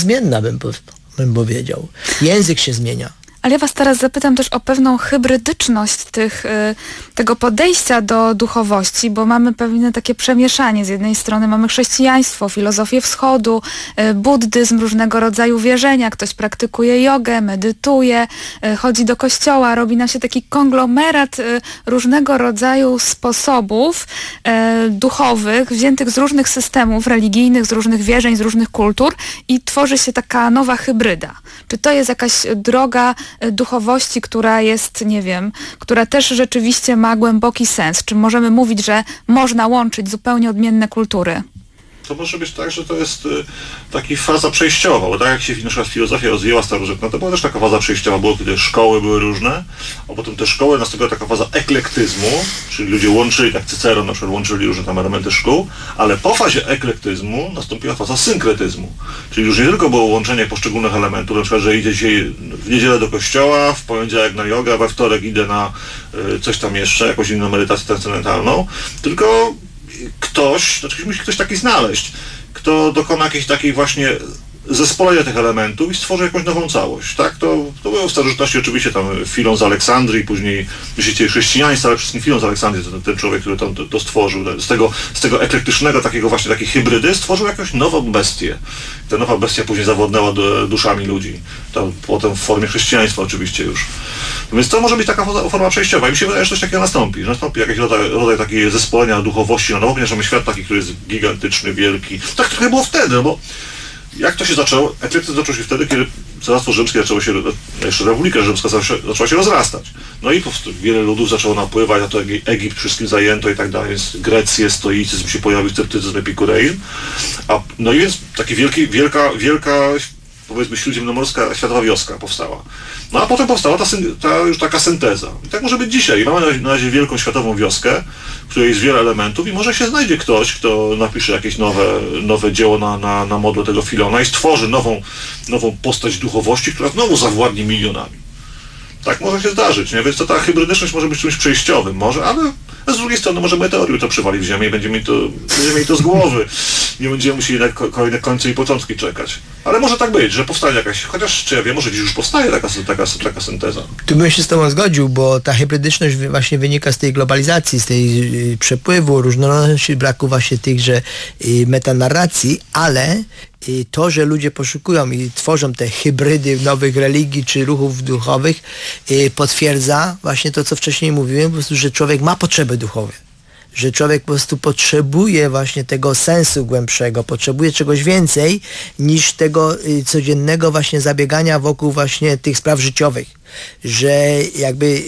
zmienna, bym powiedział. Język się zmienia. Ale ja was teraz zapytam też o pewną hybrydyczność tego podejścia do duchowości, bo mamy pewne takie przemieszanie. Z jednej strony mamy chrześcijaństwo, filozofię wschodu, buddyzm, różnego rodzaju wierzenia. Ktoś praktykuje jogę, medytuje, chodzi do kościoła, robi nam się taki konglomerat różnego rodzaju sposobów duchowych, wziętych z różnych systemów religijnych, z różnych wierzeń, z różnych kultur i tworzy się taka nowa hybryda. Czy to jest jakaś droga duchowości, która jest, nie wiem, która też rzeczywiście ma głęboki sens? Czy możemy mówić, że można łączyć zupełnie odmienne kultury? To może być tak, że to jest taka faza przejściowa, bo tak jak się na przykład filozofia rozwijała starożytna, to była też taka faza przejściowa, było kiedy szkoły były różne, a potem te szkoły nastąpiła taka faza eklektyzmu, czyli ludzie łączyli, tak Cyceron na przykład łączyli różne tam elementy szkół, ale po fazie eklektyzmu nastąpiła faza synkretyzmu, czyli już nie tylko było łączenie poszczególnych elementów, na przykład, że idzie dzisiaj w niedzielę do kościoła, w poniedziałek na jogę, we wtorek idę na coś tam jeszcze, jakąś inną medytację transcendentalną, tylko ktoś, znaczy musi ktoś taki znaleźć, kto dokona jakiejś takiej właśnie zespolenia tych elementów i stworzy jakąś nową całość, tak? To było w starożytności oczywiście tam Filon z Aleksandrii, później myśliciel chrześcijaństwa, ale wszystkim Filon z Aleksandrii, ten człowiek, który to stworzył, z tego eklektycznego takiego właśnie takiej hybrydy stworzył jakąś nową bestię. Ta nowa bestia później zawładnęła duszami ludzi, potem w formie chrześcijaństwa oczywiście już. Więc to może być taka forma przejściowa i mi się wydaje, że coś takiego nastąpi, że nastąpi jakiś rodzaj takiej zespolenia duchowości na nowo, ponieważ mamy świat taki, który jest gigantyczny, wielki. Tak trochę było wtedy, no bo jak to się zaczęło? Eklektyzm zaczął się wtedy, kiedy Cesarstwo Rzymskie zaczęło się, jeszcze Republika Rzymska zaczęła się rozrastać. No i po prostu wiele ludów zaczęło napływać, a to Egipt wszystkim zajęto i tak dalej, więc Grecję, stoicyzm się pojawił, sceptycyzm, epikureizm. No i więc taka wielka powiedzmy śródziemnomorska światowa wioska powstała. No a potem powstała ta już taka synteza. I tak może być dzisiaj. Mamy na razie wielką światową wioskę, w której jest wiele elementów i może się znajdzie ktoś, kto napisze jakieś nowe dzieło na modłę tego Filona i stworzy nową postać duchowości, która znowu zawładnie milionami. Tak może się zdarzyć, nie? Więc ta hybrydyczność może być czymś przejściowym, może, ale z drugiej strony może meteoryt to przywali w ziemię i będziemy mieli to z głowy. Nie będziemy musieli na kolejne końce i początki czekać. Ale może tak być, że powstanie jakaś, chociaż czy ja wiem, może dziś już powstaje taka synteza. Tu bym się z tobą zgodził, bo ta hybrydyczność właśnie wynika z tej globalizacji, z tej przepływu, różnorodności, braku właśnie tychże metanarracji, ale to, że ludzie poszukują i tworzą te hybrydy nowych religii czy ruchów duchowych, potwierdza właśnie to, co wcześniej mówiłem, po prostu, że człowiek ma potrzeby duchowe. Że człowiek po prostu potrzebuje właśnie tego sensu głębszego, potrzebuje czegoś więcej niż tego codziennego właśnie zabiegania wokół właśnie tych spraw życiowych. Że jakby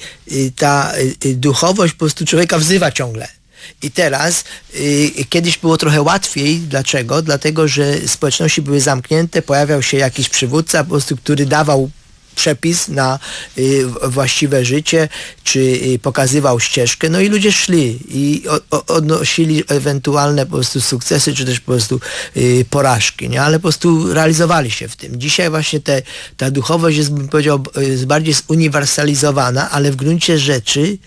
ta duchowość po prostu człowieka wzywa ciągle. I teraz, kiedyś było trochę łatwiej. Dlaczego? Dlatego, że społeczności były zamknięte, pojawiał się jakiś przywódca po prostu, który dawał przepis na właściwe życie, czy pokazywał ścieżkę, no i ludzie szli i odnosili ewentualne po prostu sukcesy, czy też po prostu porażki, nie? Ale po prostu realizowali się w tym. Dzisiaj właśnie ta duchowość jest, bym powiedział, jest bardziej zuniwersalizowana, ale w gruncie rzeczy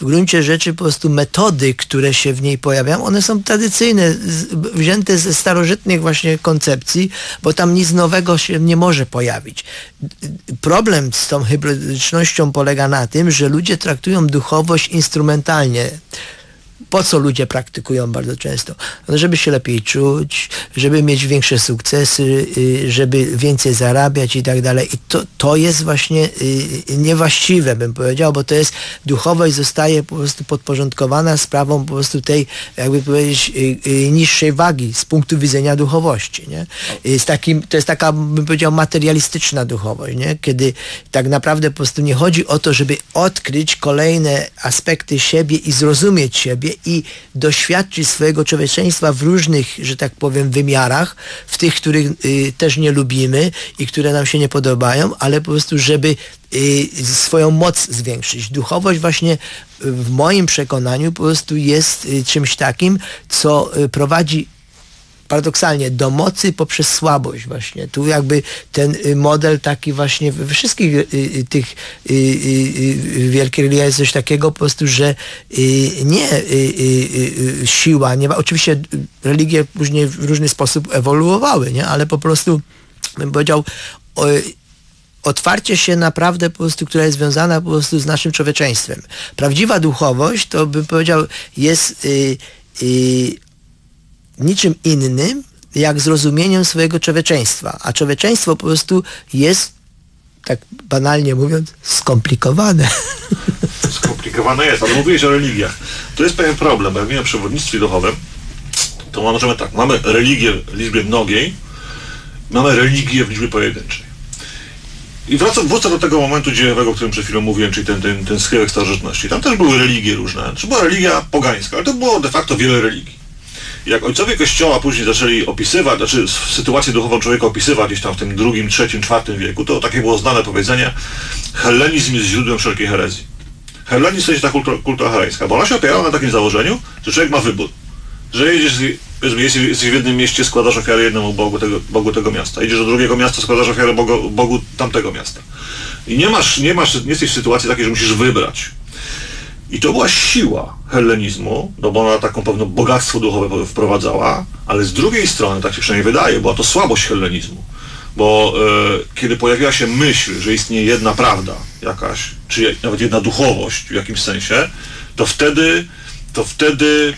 po prostu metody, które się w niej pojawiają, one są tradycyjne, wzięte ze starożytnych właśnie koncepcji, bo tam nic nowego się nie może pojawić. Problem z tą hybrydycznością polega na tym, że ludzie traktują duchowość instrumentalnie. Po co ludzie praktykują bardzo często? No, żeby się lepiej czuć, żeby mieć większe sukcesy, żeby więcej zarabiać i tak dalej. I to jest właśnie niewłaściwe, bym powiedział, bo to jest, duchowość zostaje po prostu podporządkowana sprawą po prostu tej, jakby powiedzieć, niższej wagi z punktu widzenia duchowości, nie? To jest taka, bym powiedział, materialistyczna duchowość, nie? Kiedy tak naprawdę po prostu nie chodzi o to, żeby odkryć kolejne aspekty siebie i zrozumieć siebie i doświadczyć swojego człowieczeństwa w różnych, że tak powiem, wymiarach, w tych, których też nie lubimy i które nam się nie podobają, ale po prostu, żeby swoją moc zwiększyć. Duchowość właśnie w moim przekonaniu po prostu jest czymś takim, co prowadzi paradoksalnie do mocy poprzez słabość właśnie. Tu jakby ten model taki właśnie we wszystkich tych wielkich religiach jest coś takiego po prostu, że nie siła, nie ma, oczywiście religie później w różny sposób ewoluowały, nie? Ale po prostu bym powiedział, otwarcie się naprawdę po prostu, która jest związana po prostu z naszym człowieczeństwem. Prawdziwa duchowość, to bym powiedział, jest niczym innym, jak zrozumieniem swojego człowieczeństwa. A człowieczeństwo po prostu jest, tak banalnie mówiąc, skomplikowane. Skomplikowane jest, ale mówiłeś o religiach. To jest pewien problem, bo jak mówimy o przewodnictwie duchowym, to możemy tak, mamy religię w liczbie mnogiej, mamy religię w liczbie pojedynczej. I wracam do tego momentu dziejowego, o którym przed chwilą mówiłem, czyli ten schyłek starożytności. Tam też były religie różne. To była religia pogańska, ale to było de facto wiele religii. Jak ojcowie Kościoła później zaczęli opisywać, znaczy sytuację duchową człowieka opisywać gdzieś tam w tym II, III, IV wieku, to takie było znane powiedzenie: hellenizm jest źródłem wszelkiej herezji. Hellenizm to jest ta kultura helleńska, bo ona się opierała na takim założeniu, że człowiek ma wybór. Że jesteś w jednym mieście, składasz ofiarę jednemu Bogu tego miasta. Idziesz do drugiego miasta, składasz ofiarę Bogu tamtego miasta. I nie jesteś w sytuacji takiej, że musisz wybrać. I to była siła hellenizmu, no bo ona taką pewne bogactwo duchowe wprowadzała, ale z drugiej strony, tak się przynajmniej wydaje, była to słabość hellenizmu. Bo kiedy pojawiła się myśl, że istnieje jedna prawda jakaś, czy nawet jedna duchowość w jakimś sensie, to wtedy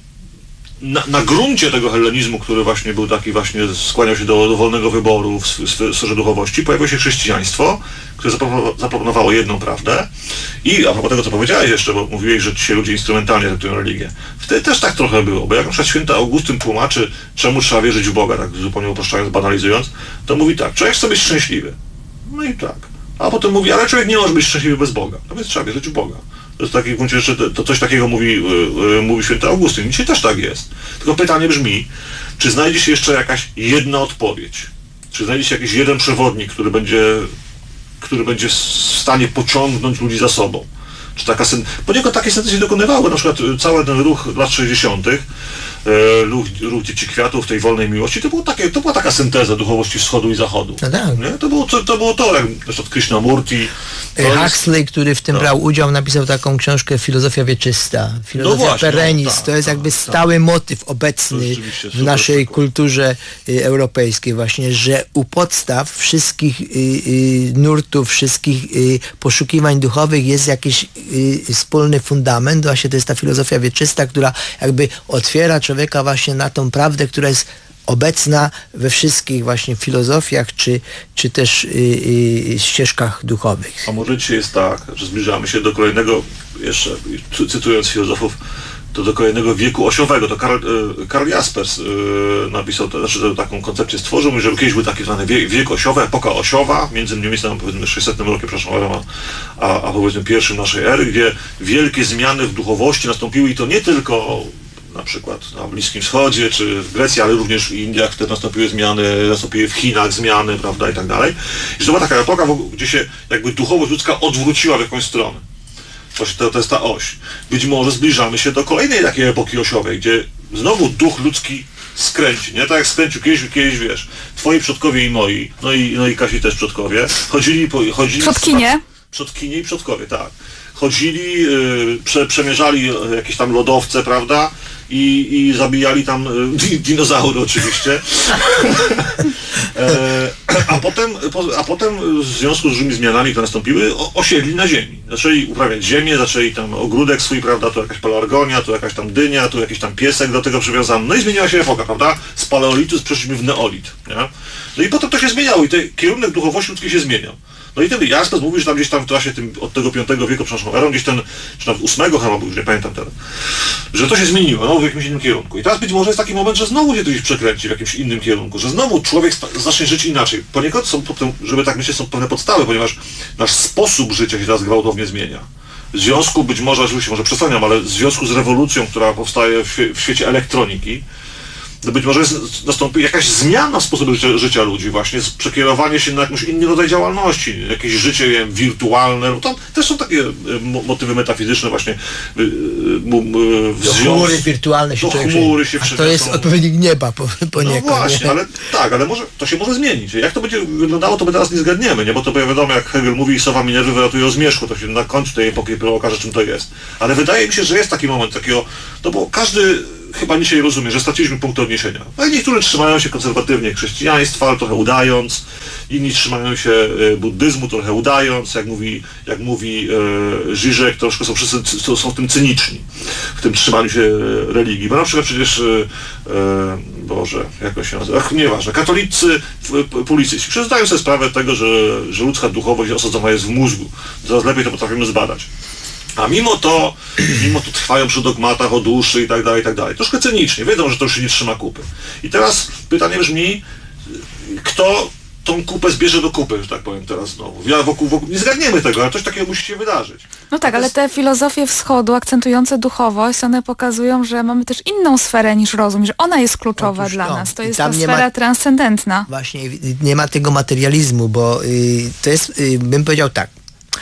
na gruncie tego hellenizmu, który właśnie był taki, właśnie skłaniał się do wolnego wyboru w sferze duchowości, pojawiło się chrześcijaństwo, które zaproponowało jedną prawdę. I a propos tego, co powiedziałeś jeszcze, bo mówiłeś, że dzisiaj ludzie instrumentalnie traktują religię. Wtedy też tak trochę było, bo jak na przykład święty Augustyn tłumaczy, czemu trzeba wierzyć w Boga, tak zupełnie upraszczając, banalizując, to mówi tak: człowiek chce być szczęśliwy. No i tak. A potem mówi, ale człowiek nie może być szczęśliwy bez Boga. No więc trzeba wierzyć w Boga. To jest taki w gruncie rzeczy, to coś takiego mówi święty Augustyn. Dzisiaj też tak jest. Tylko pytanie brzmi, czy znajdzie się jeszcze jakaś jedna odpowiedź? Czy znajdzie się jakiś jeden przewodnik, który będzie w stanie pociągnąć ludzi za sobą? Czy poniekąd takie syntezy się dokonywały. Na przykład cały ten ruch lat 60., ruch Dzieci Kwiatów, tej wolnej miłości, to była taka synteza duchowości wschodu i zachodu. No tak. Nie? To było to, jak na przykład Krishnamurti. Huxley, który w tym brał udział, napisał taką książkę Filozofia Wieczysta, Filozofia perennis. To jest jakby stały motyw obecny w naszej kulturze europejskiej właśnie, że u podstaw wszystkich nurtów, wszystkich poszukiwań duchowych jest jakiś wspólny fundament. Właśnie to jest ta filozofia wieczysta, która jakby otwiera człowieka właśnie na tą prawdę, która jest obecna we wszystkich właśnie filozofiach, czy też ścieżkach duchowych. A może dzisiaj jest tak, że zbliżamy się do kolejnego, jeszcze cytując filozofów, to do kolejnego wieku osiowego. To Karl Jaspers napisał, taką koncepcję stworzył, że kiedyś był taki zwany wiek osiowy, epoka osiowa, między mniej więcej powiedzmy 600 rokiem, a powiedzmy pierwszym naszej ery, gdzie wielkie zmiany w duchowości nastąpiły i to nie tylko na przykład na Bliskim Wschodzie, czy w Grecji, ale również w Indiach wtedy nastąpiły zmiany, nastąpiły w Chinach zmiany, prawda, i tak dalej. I to była taka epoka, gdzie się jakby duchowość ludzka odwróciła w jakąś stronę. Właśnie to jest ta oś. Być może zbliżamy się do kolejnej takiej epoki osiowej, gdzie znowu duch ludzki skręci, nie? Tak jak skręcił kiedyś wiesz, twoi przodkowie i moi, no i Kasi też przodkowie, chodzili przodkinie. Przodkinie i przodkowie, tak. Chodzili, przemierzali jakieś tam lodowce, prawda? I zabijali tam dinozaury oczywiście. A potem w związku z różnymi zmianami, które nastąpiły, osiedli na ziemi. Zaczęli uprawiać ziemię, zaczęli tam ogródek swój, prawda, tu jakaś pelargonia, tu jakaś tam dynia, tu jakiś tam piesek do tego przywiązany. No i zmieniła się epoka, prawda? Z paleolitu przeszliśmy w neolit. Nie? No i potem to się zmieniało i ten kierunek duchowości ludzkiej się zmieniał. No i wtedy Jaspers mówi, że tam gdzieś tam w czasie od tego V wieku przed naszą erą, gdzieś czy nawet VIII chyba, już nie pamiętam teraz, że to się zmieniło, no, w jakimś innym kierunku. I teraz być może jest taki moment, że znowu się to gdzieś przekręci w jakimś innym kierunku, że znowu człowiek zacznie żyć inaczej. Poniekąd są potem, żeby tak myśleć, są pewne podstawy, ponieważ nasz sposób życia się teraz gwałtownie zmienia. W związku, być może, oczywiście może przesłaniam, ale w związku z rewolucją, która powstaje w świecie elektroniki, to być może nastąpi jakaś zmiana w sposobie życia ludzi właśnie, przekierowanie się na jakiś inny rodzaj działalności, jakieś życie, nie wiem, wirtualne, no tam też są takie motywy metafizyczne właśnie do chmury wirtualne się chmury się to jest odpowiednik nieba poniekąd. No właśnie, ale może to się może zmienić. Jak to będzie wyglądało, to my teraz nie zgadniemy, nie? Bo to wiadomo, jak Hegel mówi, sowa Minerwy wyratuje o zmierzchu, to się na końcu tej epoki okaże, czym to jest. Ale wydaje mi się, że jest taki moment takiego, no bo każdy chyba dzisiaj rozumie, że straciliśmy punkt odniesienia. No i niektórzy trzymają się konserwatywnie chrześcijaństwa, ale trochę udając, inni trzymają się buddyzmu, trochę udając, jak mówi Żyżek, troszkę wszyscy są w tym cyniczni, w tym trzymaniu się religii. Bo na przykład przecież, Boże, jak on się nazywa, nieważne, katolicy publicyści zdają sobie sprawę tego, że ludzka duchowość osadzona jest w mózgu. Coraz lepiej to potrafimy zbadać. A mimo to trwają przy dogmatach o duszy i tak dalej. Troszkę cynicznie, wiedzą, że to już się nie trzyma kupy. I teraz pytanie brzmi, kto tą kupę zbierze do kupy, że tak powiem teraz znowu. Wokół nie zgadniemy tego, ale coś takiego musi się wydarzyć. No tak, ale te filozofie wschodu akcentujące duchowość, one pokazują, że mamy też inną sferę niż rozum, że ona jest kluczowa dla nas. To jest ta sfera transcendentna. Właśnie, nie ma tego materializmu, bo to jest, bym powiedział tak,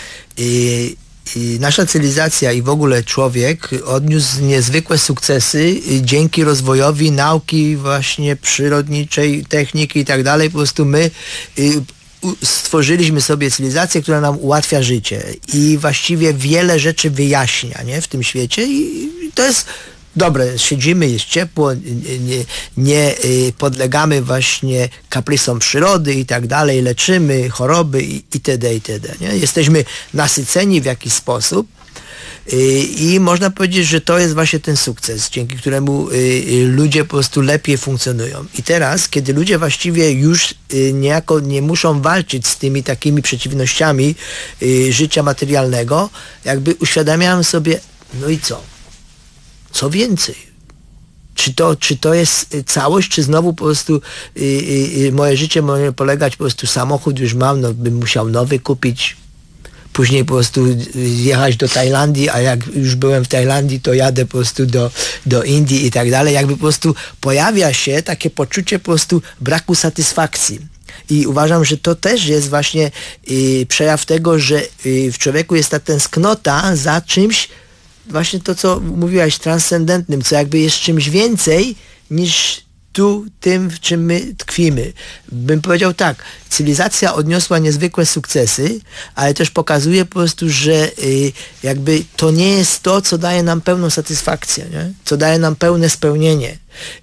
nasza cywilizacja i w ogóle człowiek odniósł niezwykłe sukcesy dzięki rozwojowi nauki właśnie przyrodniczej, techniki i tak dalej. Po prostu my stworzyliśmy sobie cywilizację, która nam ułatwia życie i właściwie wiele rzeczy wyjaśnia, nie, w tym świecie i to jest dobre, siedzimy, jest ciepło, nie podlegamy właśnie kaprysom przyrody i tak dalej, leczymy choroby itd. Nie? Jesteśmy nasyceni w jakiś sposób i można powiedzieć, że to jest właśnie ten sukces, dzięki któremu ludzie po prostu lepiej funkcjonują. I teraz, kiedy ludzie właściwie już niejako nie muszą walczyć z tymi takimi przeciwnościami życia materialnego, jakby uświadamiałem sobie, no i co? Co więcej? Czy to jest całość, czy znowu po prostu moje życie może polegać, po prostu samochód już mam, no bym musiał nowy kupić, później po prostu jechać do Tajlandii, a jak już byłem w Tajlandii, to jadę po prostu do Indii i tak dalej. Jakby po prostu pojawia się takie poczucie po prostu braku satysfakcji. I uważam, że to też jest właśnie przejaw tego, że w człowieku jest ta tęsknota za czymś, właśnie to, co mówiłaś, transcendentnym, co jakby jest czymś więcej niż tym, w czym my tkwimy. Bym powiedział tak, cywilizacja odniosła niezwykłe sukcesy, ale też pokazuje po prostu, że jakby to nie jest to, co daje nam pełną satysfakcję, nie? Co daje nam pełne spełnienie.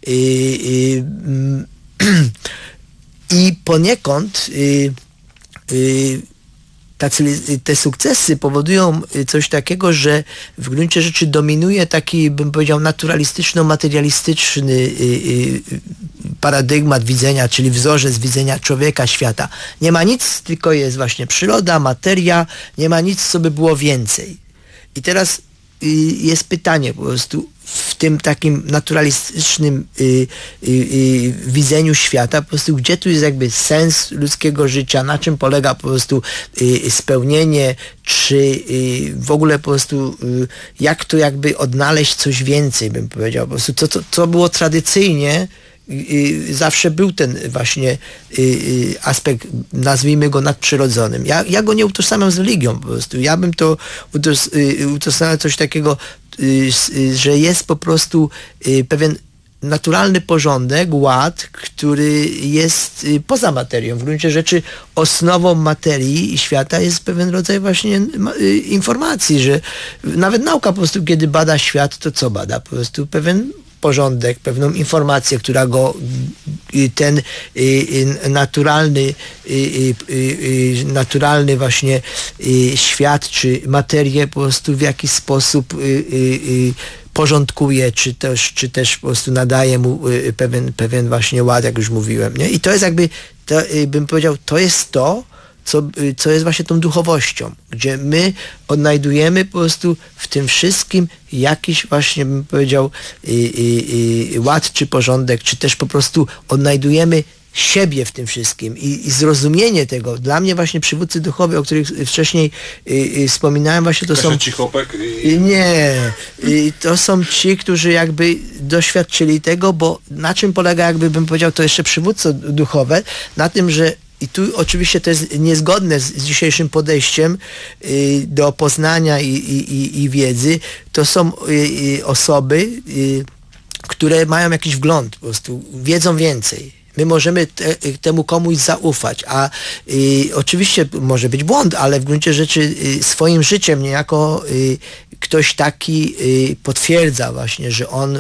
I poniekąd te sukcesy powodują coś takiego, że w gruncie rzeczy dominuje taki, bym powiedział, naturalistyczno-materialistyczny paradygmat widzenia, czyli wzorzec widzenia człowieka, świata. Nie ma nic, tylko jest właśnie przyroda, materia, nie ma nic, co by było więcej. I teraz jest pytanie po prostu, w tym takim naturalistycznym widzeniu świata, po prostu gdzie tu jest jakby sens ludzkiego życia, na czym polega po prostu spełnienie, czy w ogóle po prostu jak to jakby odnaleźć coś więcej, bym powiedział. Po prostu co było tradycyjnie, zawsze był ten właśnie aspekt, nazwijmy go nadprzyrodzonym. Ja go nie utożsamiam z religią po prostu. Ja bym to utożsamiał coś takiego, że jest po prostu pewien naturalny porządek, ład, który jest poza materią. W gruncie rzeczy osnową materii i świata jest pewien rodzaj właśnie informacji, że nawet nauka po prostu, kiedy bada świat, to co bada? Po prostu pewien porządek, pewną informację, która go ten naturalny właśnie świat, czy materię po prostu w jakiś sposób porządkuje, czy też po prostu nadaje mu pewien właśnie ład, jak już mówiłem, nie? I to jest jakby, bym powiedział, to jest to, co jest właśnie tą duchowością, gdzie my odnajdujemy po prostu w tym wszystkim jakiś właśnie, bym powiedział, ład czy porządek, czy też po prostu odnajdujemy siebie w tym wszystkim i zrozumienie tego. Dla mnie właśnie przywódcy duchowi, o których wcześniej wspominałem, właśnie to są... Nie, to są ci, którzy jakby doświadczyli tego, bo na czym polega, jakby bym powiedział, to jeszcze przywódce duchowe, na tym, że i tu oczywiście to jest niezgodne z dzisiejszym podejściem do poznania i wiedzy. To są osoby, które mają jakiś wgląd, po prostu wiedzą więcej. My możemy temu komuś zaufać, a oczywiście może być błąd, ale w gruncie rzeczy swoim życiem niejako ktoś taki potwierdza właśnie, że on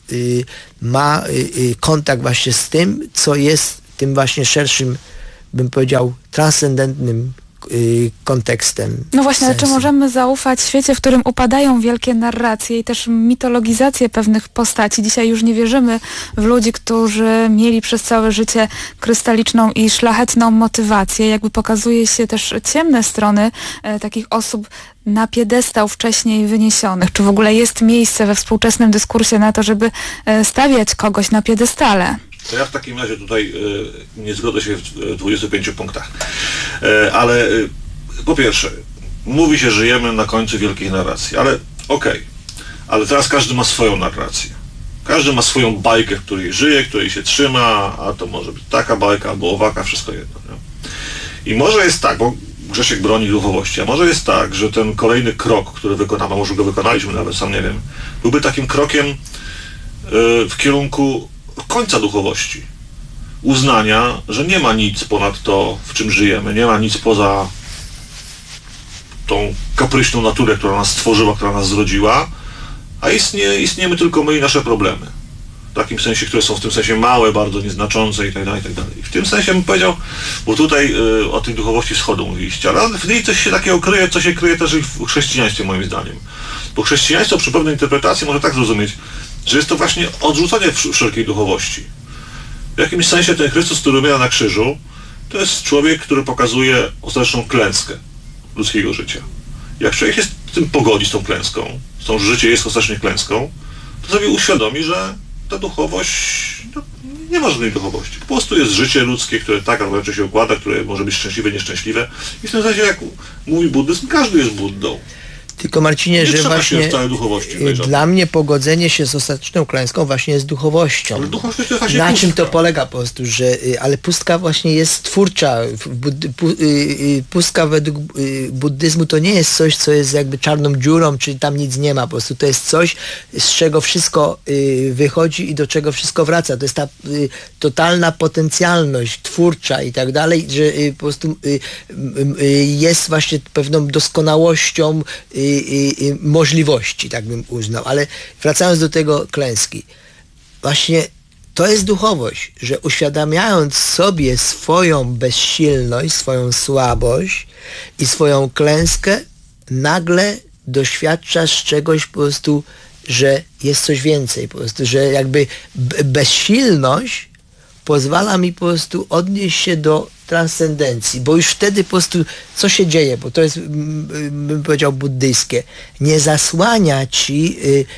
ma kontakt właśnie z tym, co jest tym właśnie szerszym, bym powiedział, transcendentnym kontekstem. No właśnie, ale czy sensu. możemy zaufać w świecie, w którym upadają wielkie narracje i też mitologizację pewnych postaci? Dzisiaj już nie wierzymy w ludzi, którzy mieli przez całe życie krystaliczną i szlachetną motywację. Jakby pokazuje się też ciemne strony takich osób na piedestał wcześniej wyniesionych. Czy w ogóle jest miejsce we współczesnym dyskursie na to, żeby stawiać kogoś na piedestale? To ja w takim razie tutaj nie zgodzę się w 25 punktach. Ale po pierwsze, mówi się, że żyjemy na końcu wielkiej narracji, ale okej. Ale teraz każdy ma swoją narrację. Każdy ma swoją bajkę, w której żyje, której się trzyma, a to może być taka bajka albo owaka, wszystko jedno. Nie? I może jest tak, bo Grzesiek broni duchowości, a może jest tak, że ten kolejny krok, który wykonamy, może go wykonaliśmy nawet, sam nie wiem, byłby takim krokiem w kierunku końca duchowości. Uznania, że nie ma nic ponad to, w czym żyjemy, nie ma nic poza tą kapryśną naturę, która nas stworzyła, która nas zrodziła, a istniejemy tylko my i nasze problemy. W takim sensie, które są w tym sensie małe, bardzo nieznaczące i tak dalej, i tak dalej. W tym sensie bym powiedział, bo tutaj o tej duchowości wschodu mówiliście, ale w niej coś się takiego kryje, co się kryje też i w chrześcijaństwie moim zdaniem. Bo chrześcijaństwo przy pewnej interpretacji może tak zrozumieć, że jest to właśnie odrzucenie wszelkiej duchowości. W jakimś sensie ten Chrystus, który umiera na krzyżu, to jest człowiek, który pokazuje ostateczną klęskę ludzkiego życia. Jak człowiek jest w tym pogodzi z tą klęską, z tą, że życie jest ostatecznie klęską, to sobie uświadomi, że ta duchowość, no, nie ma żadnej duchowości. Po prostu jest życie ludzkie, które tak albo inaczej się układa, które może być szczęśliwe, nieszczęśliwe. I w tym sensie, jak mówi buddyzm, każdy jest Buddą. Tylko Marcinie, że właśnie dla mnie pogodzenie się z ostateczną klęską właśnie jest duchowością. Ale duchowość to właśnie na pustka. czym to polega po prostu, że ale pustka właśnie jest twórcza. Pustka według buddyzmu to nie jest coś, co jest jakby czarną dziurą, czyli tam nic nie ma. Po prostu to jest coś, z czego wszystko wychodzi i do czego wszystko wraca. To jest ta totalna potencjalność twórcza i tak dalej, że po prostu jest właśnie pewną doskonałością możliwości, tak bym uznał. Ale wracając do tego klęski, właśnie to jest duchowość, że uświadamiając sobie swoją bezsilność, swoją słabość i swoją klęskę, nagle doświadczasz czegoś po prostu, że jest coś więcej, po prostu, że jakby bezsilność pozwala mi po prostu odnieść się do transcendencji, bo już wtedy po prostu co się dzieje, bo to jest, bym powiedział, buddyjskie, nie zasłania ci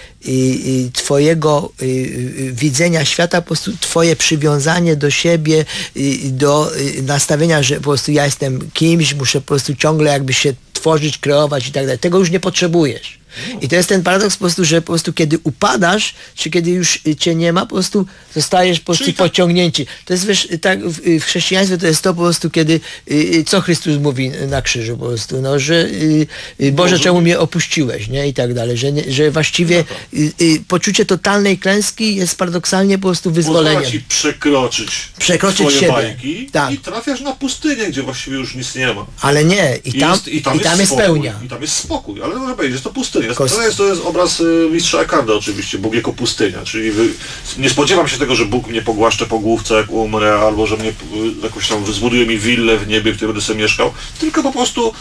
twojego widzenia świata, po prostu twoje przywiązanie do siebie, do nastawienia, że po prostu ja jestem kimś, muszę po prostu ciągle jakby się tworzyć, kreować i tak dalej. Tego już nie potrzebujesz. I to jest ten paradoks po prostu, że po prostu kiedy upadasz, czy kiedy już cię nie ma, po prostu zostajesz po prostu pociągnięci. To jest, wiesz, tak w chrześcijaństwie to jest to po prostu, kiedy co Chrystus mówi na krzyżu po prostu, no, że Boże, czemu mnie opuściłeś, nie? I tak dalej, że właściwie poczucie totalnej klęski jest paradoksalnie po prostu wyzwoleniem. Pozwala ci przekroczyć swoje siebie. Bajki, tak. I trafiasz na pustynię, gdzie właściwie już nic nie ma. Ale nie, i tam jest pełnia. I tam jest spokój, ale można powiedzieć, jest to pustynia. To jest obraz mistrza Ekarda oczywiście, Bóg jako pustynia, czyli nie spodziewam się tego, że Bóg mnie pogłaszcze po główce, jak umrę, albo że mnie jakoś tam zbuduje mi willę w niebie, w której będę sobie mieszkał, tylko po prostu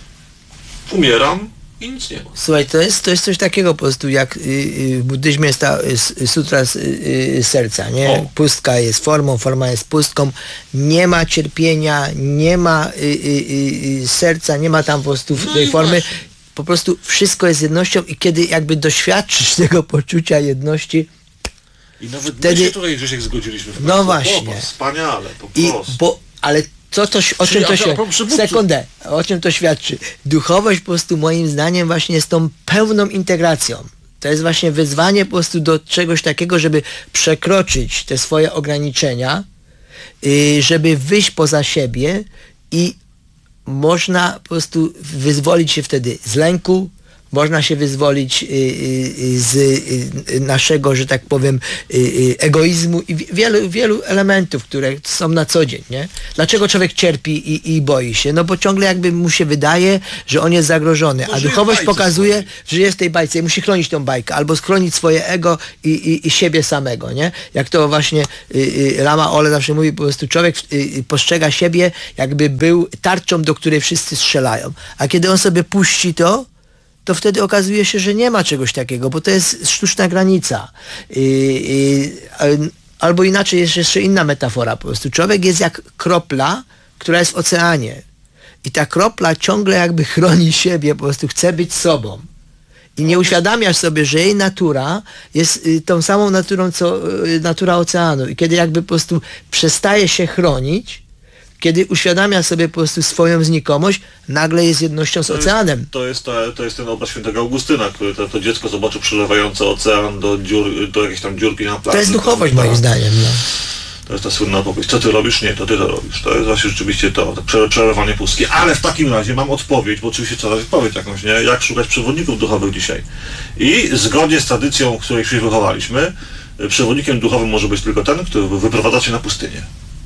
umieram i nic nie ma. Słuchaj, to jest coś takiego po prostu, jak w buddyzmie jest ta sutra serca, nie? O. Pustka jest formą, forma jest pustką, nie ma cierpienia, nie ma serca, nie ma tam po prostu tej formy. Właśnie. Po prostu wszystko jest jednością i kiedy jakby doświadczysz tego poczucia jedności, i nawet wtedy my się tutaj, Grzesiek, zgodziliśmy. No właśnie. Wspaniale, po prostu. Ale o czym to świadczy? Sekundę. O czym to świadczy? Duchowość po prostu moim zdaniem właśnie jest tą pełną integracją. To jest właśnie wyzwanie po prostu do czegoś takiego, żeby przekroczyć te swoje ograniczenia, żeby wyjść poza siebie i można po prostu wyzwolić się wtedy z lęku, Można się wyzwolić z naszego, że tak powiem, egoizmu i wielu elementów, które są na co dzień, nie? Dlaczego człowiek cierpi i boi się? No bo ciągle jakby mu się wydaje, że on jest zagrożony, a duchowość pokazuje, że jest w tej bajce i musi chronić tą bajkę, albo schronić swoje ego i siebie samego, nie? Jak to właśnie Lama Ole zawsze mówi, po prostu człowiek postrzega siebie, jakby był tarczą, do której wszyscy strzelają. A kiedy on sobie puści to wtedy okazuje się, że nie ma czegoś takiego, bo to jest sztuczna granica. Albo inaczej jest jeszcze inna metafora. Po prostu człowiek jest jak kropla, która jest w oceanie. I ta kropla ciągle jakby chroni siebie, po prostu chce być sobą. I nie uświadamiasz sobie, że jej natura jest tą samą naturą, co natura oceanu. I kiedy jakby po prostu przestaje się chronić, kiedy uświadamia sobie po prostu swoją znikomość, nagle jest jednością z oceanem. To jest ten obraz świętego Augustyna, który to dziecko zobaczył przelewający ocean do jakiejś tam dziurki na plaży. To jest duchowość moim zdaniem. No. To jest ta słynna opowieść. Co ty robisz? Nie, to ty to robisz. To jest właśnie rzeczywiście to przelewanie pustki. Ale w takim razie mam odpowiedź, bo oczywiście trzeba dać odpowiedź jakąś, nie? Jak szukać przewodników duchowych dzisiaj. I zgodnie z tradycją, w której się wychowaliśmy, przewodnikiem duchowym może być tylko ten, który wyprowadza się na pustynię.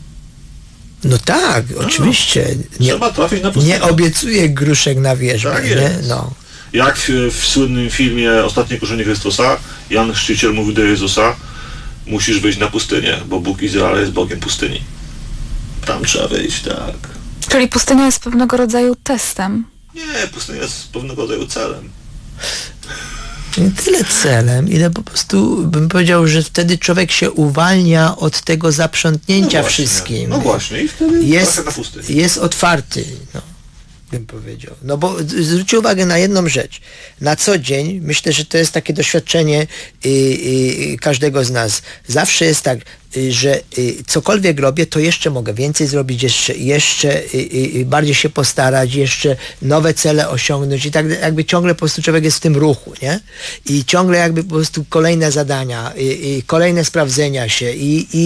No tak, oczywiście. Trzeba trafić na pustynię. Nie obiecuję gruszek na wierzbę, Tak nie? jest. No. Jak w słynnym filmie Ostatnie Kuszenie Chrystusa, Jan Chrzciciel mówi do Jezusa: musisz wyjść na pustynię, bo Bóg Izraela jest Bogiem pustyni. Tam trzeba wyjść, tak. Czyli pustynia jest pewnego rodzaju testem. Nie, pustynia jest pewnego rodzaju celem. Nie tyle celem, ile po prostu bym powiedział, że wtedy człowiek się uwalnia od tego zaprzątnięcia wszystkim. No właśnie, i wtedy trochę na pustyni. Jest otwarty, no, bym powiedział. No bo zwróćcie uwagę na jedną rzecz. Na co dzień, myślę, że to jest takie doświadczenie każdego z nas. Zawsze jest tak, że cokolwiek robię, to jeszcze mogę więcej zrobić, jeszcze bardziej się postarać, jeszcze nowe cele osiągnąć i tak jakby ciągle po prostu człowiek jest w tym ruchu, nie? I ciągle jakby po prostu kolejne zadania, kolejne sprawdzenia się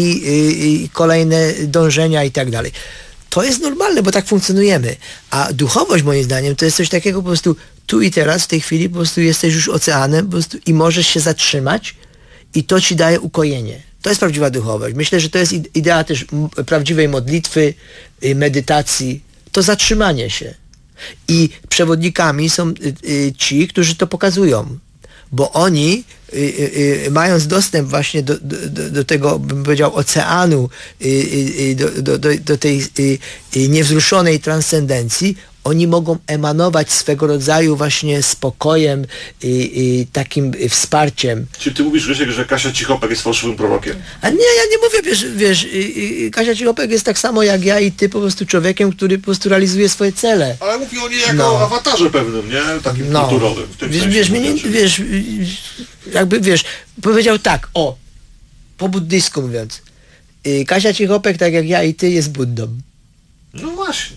i kolejne dążenia i tak dalej. To jest normalne, bo tak funkcjonujemy. A duchowość moim zdaniem to jest coś takiego po prostu tu i teraz, w tej chwili po prostu jesteś już oceanem po prostu i możesz się zatrzymać i to ci daje ukojenie. To jest prawdziwa duchowość. Myślę, że to jest idea też prawdziwej modlitwy, medytacji. To zatrzymanie się. I przewodnikami są ci, którzy to pokazują. Bo oni, mając dostęp właśnie do tego, bym powiedział, oceanu, do tej niewzruszonej transcendencji, oni mogą emanować swego rodzaju właśnie spokojem i takim wsparciem. Czy ty mówisz, Grzesiek, że Kasia Cichopek jest fałszywym prorokiem? A nie, ja nie mówię, wiesz, Kasia Cichopek jest tak samo jak ja i ty po prostu człowiekiem, który po prostu realizuje swoje cele. Ale mówi o niej jako awatarze pewnym, nie? Takim kulturowym. W tym wiesz, powiedział tak, po buddysku mówiąc, Kasia Cichopek, tak jak ja i ty, jest Buddą. No właśnie.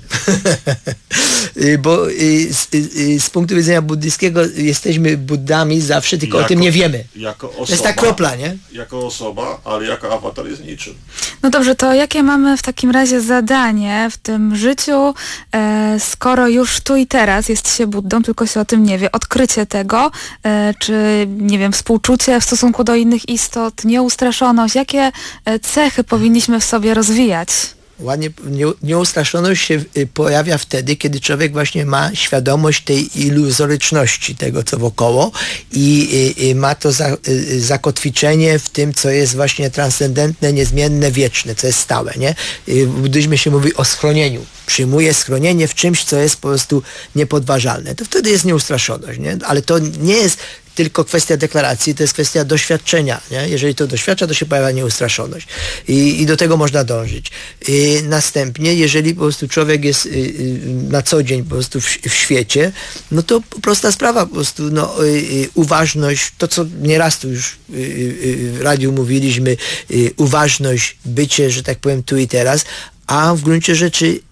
Bo z punktu widzenia buddyjskiego jesteśmy Buddami zawsze, tylko o tym nie wiemy. Jako osoba, to jest ta kropla, nie? Jako osoba, ale jako awatar jest niczym. No dobrze, to jakie mamy w takim razie zadanie w tym życiu, skoro już tu i teraz jest się Buddą, tylko się o tym nie wie. Odkrycie tego, czy nie wiem, współczucie w stosunku do innych istot, nieustraszoność, jakie cechy powinniśmy w sobie rozwijać? Ładnie, nieustraszoność się pojawia wtedy, kiedy człowiek właśnie ma świadomość tej iluzoryczności tego, co wokoło i ma to zakotwiczenie w tym, co jest właśnie transcendentne, niezmienne, wieczne, co jest stałe, nie? W buddyzmie się mówi o schronieniu. Przyjmuje schronienie w czymś, co jest po prostu niepodważalne. To wtedy jest nieustraszoność, nie? Ale to nie jest tylko kwestia deklaracji, to jest kwestia doświadczenia, nie? Jeżeli to doświadcza, to się pojawia nieustraszoność. I do tego można dążyć. Następnie, jeżeli po prostu człowiek jest na co dzień po prostu w świecie, no to prosta sprawa, po prostu uważność, to co nieraz tu już w radiu mówiliśmy, uważność, bycie, że tak powiem, tu i teraz, a w gruncie rzeczy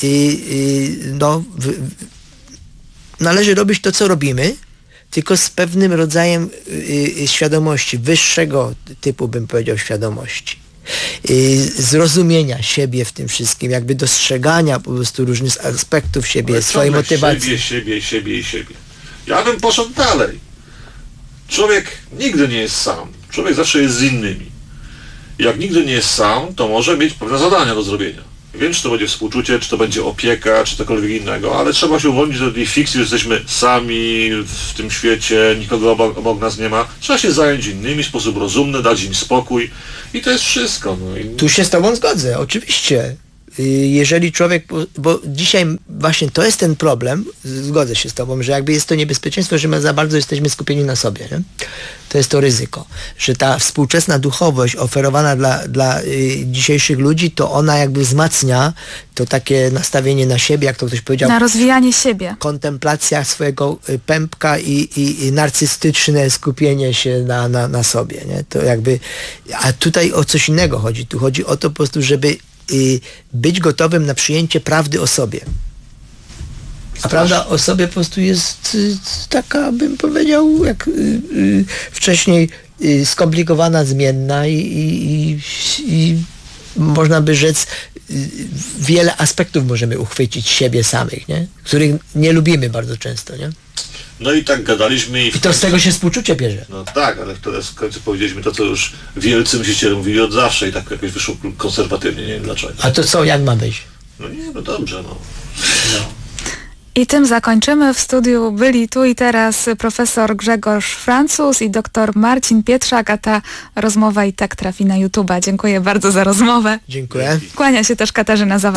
należy robić to, co robimy, tylko z pewnym rodzajem świadomości, wyższego typu, bym powiedział, świadomości. Zrozumienia siebie w tym wszystkim, jakby dostrzegania po prostu różnych aspektów siebie, swojej motywacji. Siebie. Ja bym poszedł dalej. Człowiek nigdy nie jest sam. Człowiek zawsze jest z innymi. Jak nigdy nie jest sam, to może mieć pewne zadania do zrobienia. Wiem, czy to będzie współczucie, czy to będzie opieka, czy cokolwiek innego, ale trzeba się uwolnić do tej fikcji, że jesteśmy sami w tym świecie, nikogo obok nas nie ma. Trzeba się zająć innymi w sposób rozumny, dać im spokój i to jest wszystko. No i... Tu się z tobą zgodzę, oczywiście. Jeżeli człowiek, bo dzisiaj właśnie to jest ten problem, zgodzę się z tobą, że jakby jest to niebezpieczeństwo, że my za bardzo jesteśmy skupieni na sobie, nie? To jest to ryzyko, że ta współczesna duchowość oferowana dla dzisiejszych ludzi, to ona jakby wzmacnia to takie nastawienie na siebie, jak to ktoś powiedział. Na rozwijanie siebie. Kontemplacja swojego pępka i narcystyczne skupienie się na sobie, nie? To jakby, a tutaj o coś innego chodzi. Tu chodzi o to po prostu, żeby być gotowym na przyjęcie prawdy o sobie. A prawda o sobie po prostu jest taka, bym powiedział, jak wcześniej skomplikowana, zmienna i można by rzec, wiele aspektów możemy uchwycić siebie samych, nie? Których nie lubimy bardzo często, nie? No i tak gadaliśmy i to z tego się współczucie bierze. No tak, ale wtedy w końcu powiedzieliśmy to, co już wielcy myśliciele mówili od zawsze i tak jakoś wyszło konserwatywnie, nie wiem dlaczego. A to co, jak ma być? No nie, no dobrze, no. I tym zakończymy. W studiu byli tu i teraz profesor Grzegorz Francuz i doktor Marcin Pietrzak, a ta rozmowa i tak trafi na YouTube'a. Dziękuję bardzo za rozmowę. Dziękuję. Kłania się też Katarzyna Zawadzka.